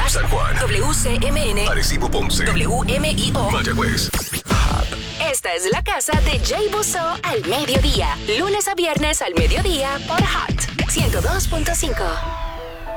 San Juan, WCMN, Arecibo, Ponce, WMIO, Mayagüez. Esta es la casa de Jay Busso al mediodía. Lunes a viernes al mediodía por Hot 102.5.